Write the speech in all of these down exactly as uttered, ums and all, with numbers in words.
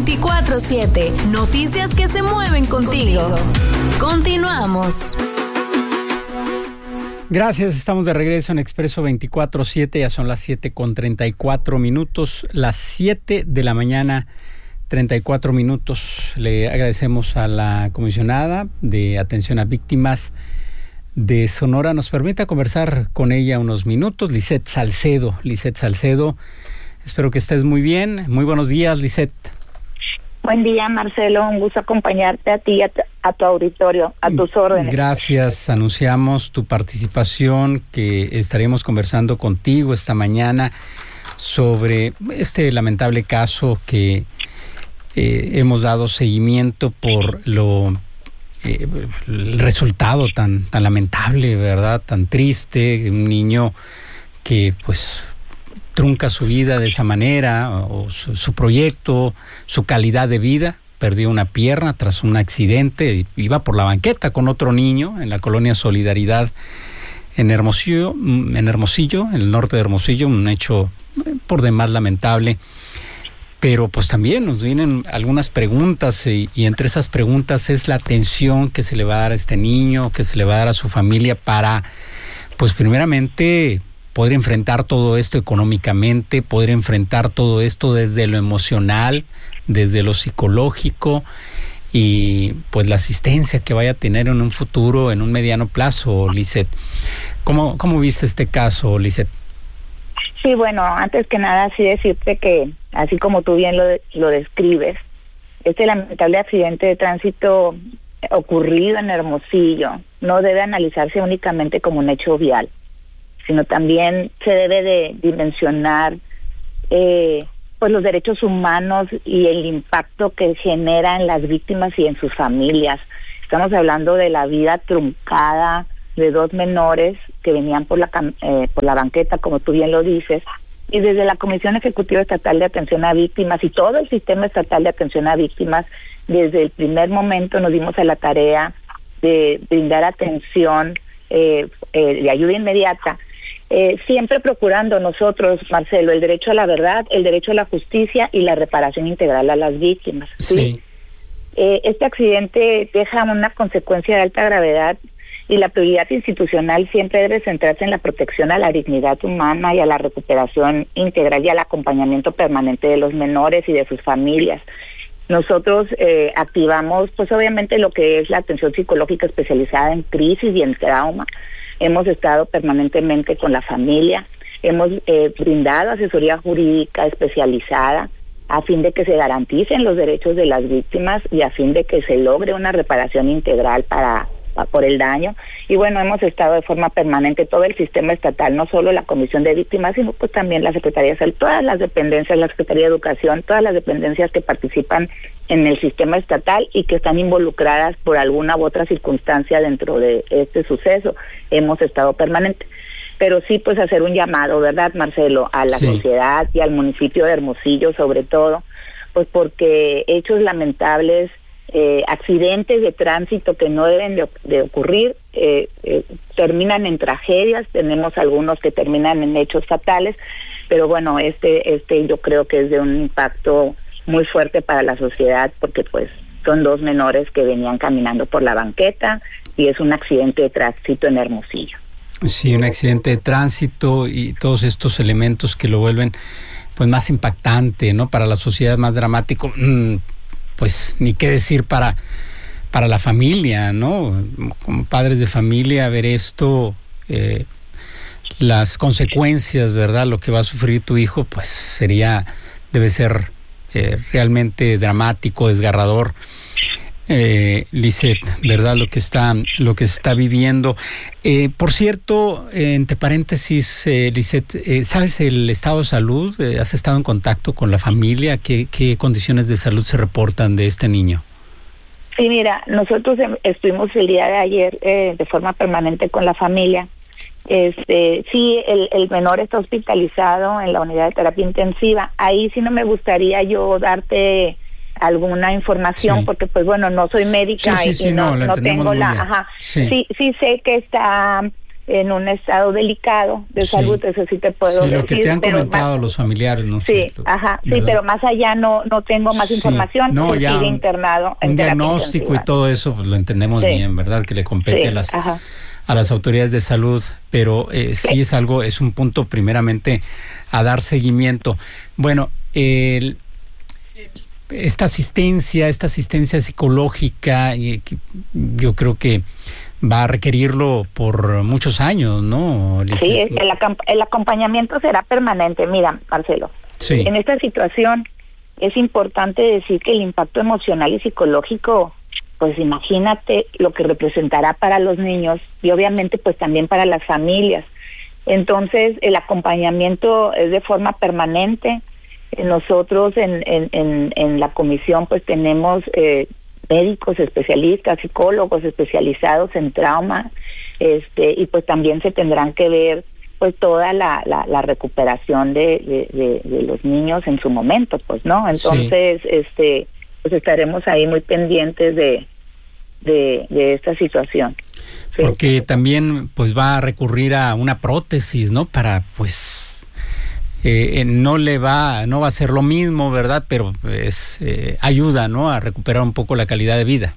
veinticuatro siete. Noticias que se mueven contigo. Continuamos. Gracias, estamos de regreso en Expreso veinticuatro siete, ya son las siete con treinta y cuatro minutos, las siete de la mañana, treinta y cuatro minutos. Le agradecemos a la comisionada de Atención a Víctimas de Sonora. Nos permita conversar con ella unos minutos. Lisette Salcedo, Lisette Salcedo, espero que estés muy bien. Muy buenos días, Lisette. Buen día, Marcelo, un gusto acompañarte a ti y a, a tu auditorio, a tus órdenes. Gracias, anunciamos tu participación, que estaremos conversando contigo esta mañana sobre este lamentable caso que eh, hemos dado seguimiento por lo eh, el resultado tan, tan lamentable, ¿verdad? Tan triste, un niño que pues trunca su vida de esa manera, o su, su proyecto, su calidad de vida. Perdió una pierna tras un accidente, iba por la banqueta con otro niño en la colonia Solidaridad en Hermosillo, en Hermosillo, en el norte de Hermosillo, un hecho por demás lamentable. Pero pues también nos vienen algunas preguntas y, y entre esas preguntas es la atención que se le va a dar a este niño, que se le va a dar a su familia para, pues primeramente, poder enfrentar todo esto económicamente, poder enfrentar todo esto desde lo emocional, desde lo psicológico y pues la asistencia que vaya a tener en un futuro, en un mediano plazo, Lisette. ¿Cómo, cómo viste este caso, Lisette? Sí, bueno, antes que nada sí decirte que, así como tú bien lo, lo describes, este lamentable accidente de tránsito ocurrido en Hermosillo no debe analizarse únicamente como un hecho vial, sino también se debe de dimensionar eh, pues los derechos humanos y el impacto que genera en las víctimas y en sus familias. Estamos hablando de la vida truncada de dos menores que venían por la eh, por la banqueta, como tú bien lo dices, y desde la Comisión Ejecutiva Estatal de Atención a Víctimas y todo el sistema estatal de atención a víctimas, desde el primer momento nos dimos a la tarea de brindar atención eh, eh, de ayuda inmediata, Eh, siempre procurando nosotros, Marcelo, el derecho a la verdad, el derecho a la justicia y la reparación integral a las víctimas. ¿sí? Sí. Eh, este accidente deja una consecuencia de alta gravedad y la prioridad institucional siempre debe centrarse en la protección a la dignidad humana y a la recuperación integral y al acompañamiento permanente de los menores y de sus familias. Nosotros eh, activamos, pues obviamente, lo que es la atención psicológica especializada en crisis y en trauma. Hemos estado permanentemente con la familia, hemos eh, brindado asesoría jurídica especializada a fin de que se garanticen los derechos de las víctimas y a fin de que se logre una reparación integral para, para por el daño. Y bueno, hemos estado de forma permanente todo el sistema estatal, no solo la Comisión de Víctimas, sino pues también la Secretaría de Salud, todas las dependencias, la Secretaría de Educación, todas las dependencias que participan en el sistema estatal y que están involucradas por alguna u otra circunstancia dentro de este suceso. Hemos estado permanente. Pero sí, pues hacer un llamado, ¿verdad, Marcelo?, a la sí. sociedad y al municipio de Hermosillo, sobre todo, pues porque hechos lamentables, eh, accidentes de tránsito que no deben de, de ocurrir, eh, eh, terminan en tragedias. Tenemos algunos que terminan en hechos fatales, pero bueno, este, este yo creo que es de un impacto muy fuerte para la sociedad, porque pues son dos menores que venían caminando por la banqueta y es un accidente de tránsito en Hermosillo. Sí, un accidente de tránsito y todos estos elementos que lo vuelven pues más impactante, ¿no? Para la sociedad, más dramático, pues ni qué decir para, para la familia, ¿no? Como padres de familia, ver esto, eh, las consecuencias, ¿verdad? Lo que va a sufrir tu hijo, pues sería, debe ser eh, realmente dramático, desgarrador. Eh, Lisette, ¿verdad? Lo que está, lo que se está viviendo. Eh, por cierto, eh, entre paréntesis, eh, Lisette, eh, ¿sabes el estado de salud? Eh, ¿Has estado en contacto con la familia? ¿Qué, qué condiciones de salud se reportan de este niño? Sí, mira, nosotros estuvimos el día de ayer eh, de forma permanente con la familia. Este, sí, el, el menor está hospitalizado en la unidad de terapia intensiva. Ahí sí no me gustaría yo darte alguna información, sí. porque pues bueno, no soy médica sí, sí, y, sí, y no, no, no tengo la... Ajá. Sí. sí, sí sé que está en un estado delicado de sí. salud, eso sí te puedo sí, decir. Lo que te han comentado más, los familiares, no sí, sé. Sí, ajá, ¿verdad? Sí, pero más allá no no tengo más sí. información. No, ya sigue un, internado en un diagnóstico intensiva. Y todo eso, pues lo entendemos sí. bien, ¿verdad? Que le compete sí, a las ajá. a las autoridades de salud, pero eh, sí. sí es algo, es un punto primeramente a dar seguimiento. Bueno, el esta asistencia, esta asistencia psicológica, yo creo que va a requerirlo por muchos años, ¿no, Lizeth? Sí, el, el acompañamiento será permanente. Mira, Marcelo, sí. en esta situación es importante decir que el impacto emocional y psicológico, pues imagínate lo que representará para los niños y obviamente pues también para las familias. Entonces, el acompañamiento es de forma permanente. Nosotros en, en, en, en la comisión pues tenemos eh, médicos especialistas, psicólogos especializados en trauma, este y pues también se tendrán que ver pues toda la, la, la recuperación de, de, de, de los niños en su momento, pues, ¿no? Entonces, sí. este pues estaremos ahí muy pendientes de, de, de esta situación. Sí. Porque también pues va a recurrir a una prótesis, ¿no? Para pues Eh, no le va, no va a ser lo mismo, ¿verdad? Pero es eh, ayuda, ¿no? A recuperar un poco la calidad de vida,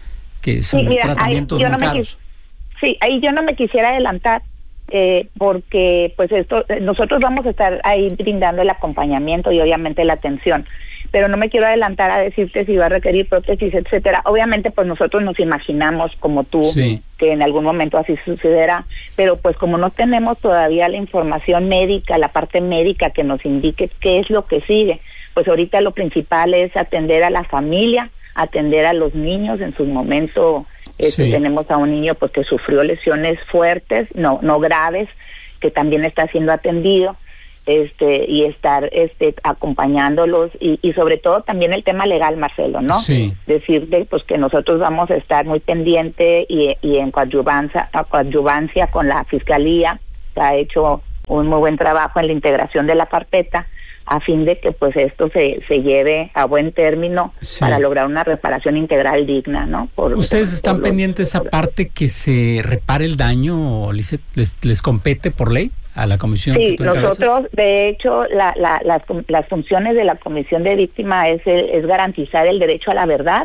que son sí, mira, tratamientos ahí, muy no caros. Quis, sí, ahí yo no me quisiera adelantar, eh, porque pues esto, nosotros vamos a estar ahí brindando el acompañamiento y obviamente la atención, pero no me quiero adelantar a decirte si va a requerir prótesis, etcétera. Obviamente pues nosotros nos imaginamos como tú, sí. que en algún momento así sucederá, pero pues como no tenemos todavía la información médica, la parte médica que nos indique qué es lo que sigue, pues ahorita lo principal es atender a la familia, atender a los niños en su momento. Este, sí. Tenemos a un niño pues que sufrió lesiones fuertes, no no graves, que también está siendo atendido, este y estar este acompañándolos y, y sobre todo también el tema legal, Marcelo, ¿no? Sí. Decirte pues que nosotros vamos a estar muy pendiente y, y en coadyuvancia, coadyuvancia con la Fiscalía, que ha hecho un muy buen trabajo en la integración de la carpeta, a fin de que pues esto se, se lleve a buen término sí. para lograr una reparación integral digna, ¿no? Por, ¿Ustedes por, están por pendientes esa parte que se repare el daño, Lizeth? ¿Les, les compete por ley a la comisión? Sí, que tú nosotros, de hecho, la, la, las, las funciones de la comisión de víctima es, el, es garantizar el derecho a la verdad,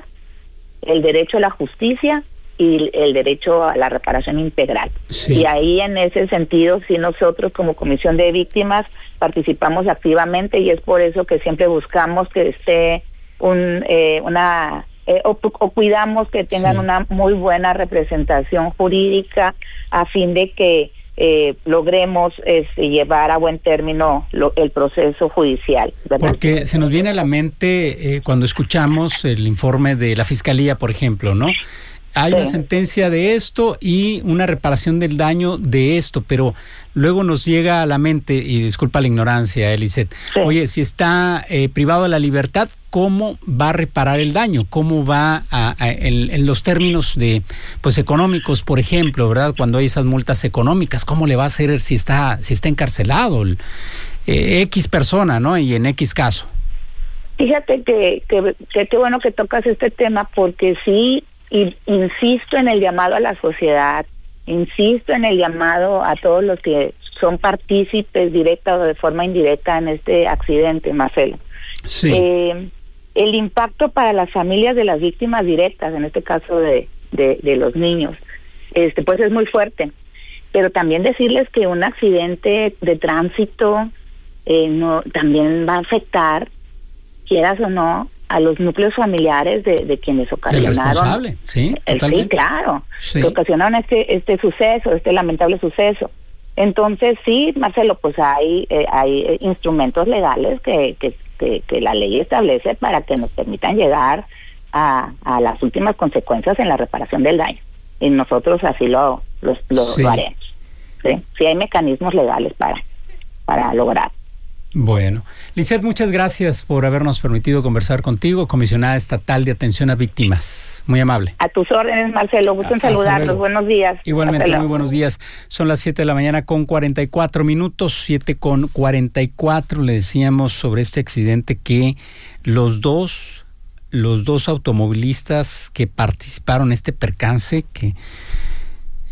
el derecho a la justicia y el derecho a la reparación integral. Sí. Y ahí en ese sentido, sí, nosotros como Comisión de Víctimas participamos activamente y es por eso que siempre buscamos que esté un eh, una eh, o, o cuidamos que tengan sí. una muy buena representación jurídica a fin de que eh, logremos este, llevar a buen término lo, el proceso judicial, ¿verdad? Porque se nos viene a la mente eh, cuando escuchamos el informe de la Fiscalía, por ejemplo, ¿no? Hay sí. una sentencia de esto y una reparación del daño de esto, pero luego nos llega a la mente, y disculpa la ignorancia, Lizeth, sí. oye, si está eh, privado de la libertad, ¿cómo va a reparar el daño? ¿Cómo va a, a en, en los términos de pues económicos, por ejemplo, ¿verdad? Cuando hay esas multas económicas, ¿cómo le va a hacer si está si está encarcelado el, eh, X persona, ¿no? Y en X caso. Fíjate que que que qué bueno que tocas este tema, porque sí. Y insisto en el llamado a la sociedad, insisto en el llamado a todos los que son partícipes directa o de forma indirecta en este accidente, Marcelo. Sí. Eh, el impacto para las familias de las víctimas directas, en este caso de, de, de los niños, este pues es muy fuerte. Pero también decirles que un accidente de tránsito eh, no también va a afectar, quieras o no, a los núcleos familiares de, de quienes ocasionaron. El responsable, sí, totalmente. Sí, claro, sí. que ocasionaron este este suceso, este lamentable suceso. Entonces, sí, Marcelo, pues hay eh, hay instrumentos legales que, que, que, que la ley establece para que nos permitan llegar a, a las últimas consecuencias en la reparación del daño. Y nosotros así lo, lo, lo, sí. lo haremos. ¿Sí? Sí hay mecanismos legales para, para lograr. Bueno, Lizeth, muchas gracias por habernos permitido conversar contigo, comisionada estatal de atención a víctimas. Muy amable. A tus órdenes, Marcelo. Gusto en saludarlos. Buenos días. Igualmente, muy buenos días. Son las siete de la mañana con cuarenta y cuatro minutos, siete con cuarenta y cuatro. Le decíamos sobre este accidente que los dos, los dos automovilistas que participaron en este percance, que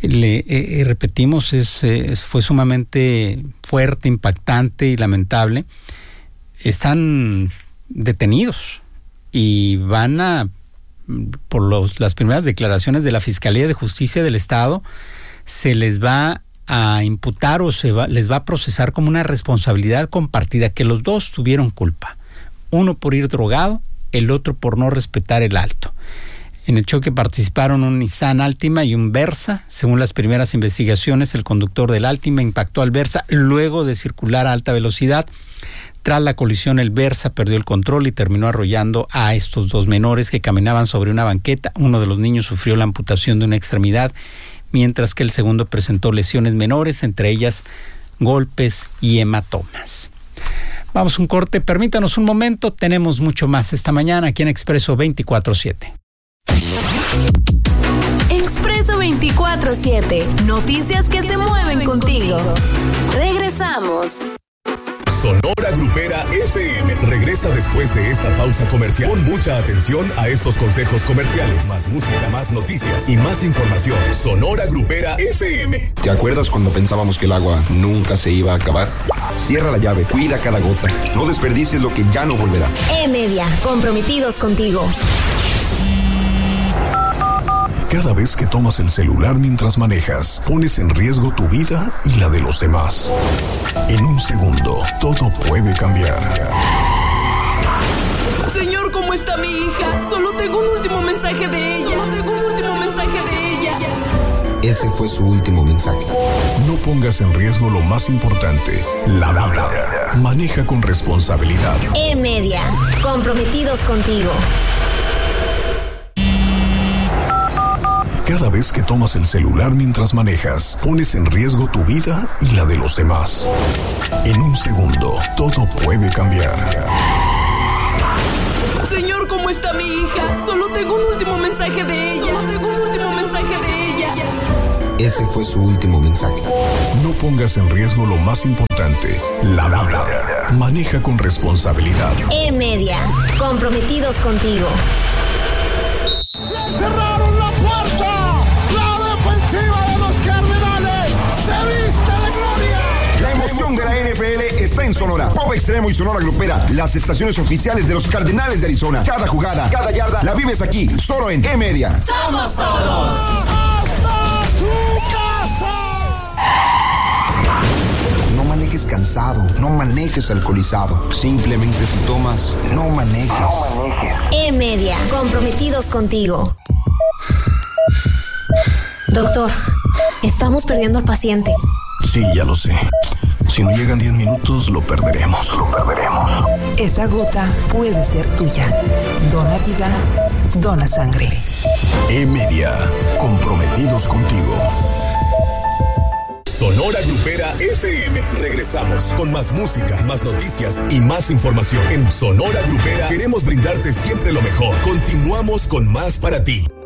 le eh, eh, repetimos, es, eh, fue sumamente fuerte, impactante y lamentable. Están detenidos y van a, por los, las primeras declaraciones de la Fiscalía de Justicia del Estado, se les va a imputar o se va, les va a procesar como una responsabilidad compartida, que los dos tuvieron culpa. Uno por ir drogado, el otro por no respetar el alto. En el choque participaron un Nissan Altima y un Versa. Según las primeras investigaciones, el conductor del Altima impactó al Versa luego de circular a alta velocidad. Tras la colisión, el Versa perdió el control y terminó arrollando a estos dos menores que caminaban sobre una banqueta. Uno de los niños sufrió la amputación de una extremidad, mientras que el segundo presentó lesiones menores, entre ellas golpes y hematomas. Vamos a un corte, permítanos un momento, tenemos mucho más esta mañana aquí en Expreso veinticuatro siete. Expreso veinticuatro siete, noticias que se mueven contigo. Regresamos. Sonora Grupera F M regresa después de esta pausa comercial. Pon mucha atención a estos consejos comerciales. Más música, más noticias y más información. Sonora Grupera F M. ¿Te acuerdas cuando pensábamos que el agua nunca se iba a acabar? Cierra la llave, cuida cada gota. No desperdicies lo que ya no volverá. E-Media, comprometidos contigo. Cada vez que tomas el celular mientras manejas, pones en riesgo tu vida y la de los demás. En un segundo, todo puede cambiar. Señor, ¿cómo está mi hija? Solo tengo un último mensaje de ella. Solo tengo un último mensaje de ella. Ese fue su último mensaje. No pongas en riesgo lo más importante, la vida. Maneja con responsabilidad. E-Media, comprometidos contigo. Cada vez que tomas el celular mientras manejas, pones en riesgo tu vida y la de los demás. En un segundo, todo puede cambiar. Señor, ¿cómo está mi hija? Solo tengo un último mensaje de ella. Solo tengo un último mensaje de ella. Ese fue su último mensaje. No pongas en riesgo lo más importante, la vida. Maneja con responsabilidad. E-Media, comprometidos contigo. ¡Cerraron la puerta! ¡La defensiva de los Cardenales se viste la gloria! La emoción de la N F L está en Sonora. Pop Extremo y Sonora Grupera, las estaciones oficiales de los Cardenales de Arizona. Cada jugada, cada yarda, la vives aquí, solo en E-Media. ¡Somos todos! ¡Hasta su casa! No manejes cansado, no manejes alcoholizado. Simplemente si tomas, no manejes. E-Media, comprometidos contigo. Doctor, estamos perdiendo al paciente. Sí, ya lo sé. Si no llegan diez minutos, lo perderemos. Lo perderemos. Esa gota puede ser tuya. Dona vida, dona sangre. E-Media, comprometidos contigo. Sonora Grupera F M. Regresamos con más música, más noticias y más información. En Sonora Grupera queremos brindarte siempre lo mejor. Continuamos con más para ti.